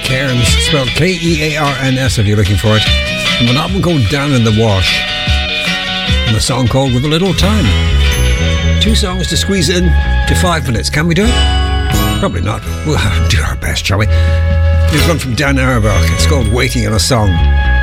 Cairns, spelled Kearns if you're looking for it, from an album called Down in the Wash, and a song called With a Little Time. 2 songs to squeeze in to 5 minutes. Can we do it? Probably not. We'll do our best, shall we? Here's one from Dan Auerbach. It's called Waiting on a Song.